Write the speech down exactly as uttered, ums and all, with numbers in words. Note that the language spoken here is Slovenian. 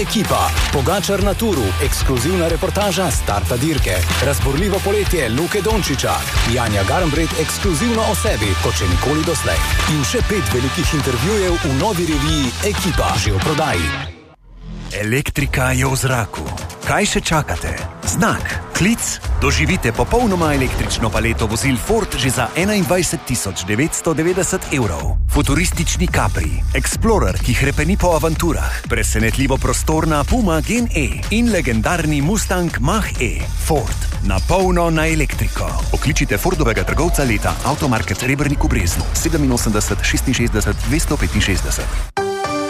ekipa, Pogačar na turu, ekskluzivna reportaža starta dirke, razburljivo poletje Luke Dončića, Janja Garnbret ekskluzivno o sebi, kot še nikoli doslej. In še pet velikih intervjujev v novi reviji Ekipa, že v prodaji. Elektrika je v zraku. Kaj še čakate? Znak, klic, doživite popolnoma električno paleto vozil Ford že za enaindvajset tisoč devetsto devetdeset evrov. Futuristični Capri, Explorer, ki hrepeni po avanturah, presenetljivo prostorna Puma Gen E in legendarni Mustang Mach-E. Ford, na polno na elektriko. Pokličite Fordovega trgovca leta Automarket Rebernik v Breznu sedeminosemdeset šestinšestdeset dvesto petinšestdeset.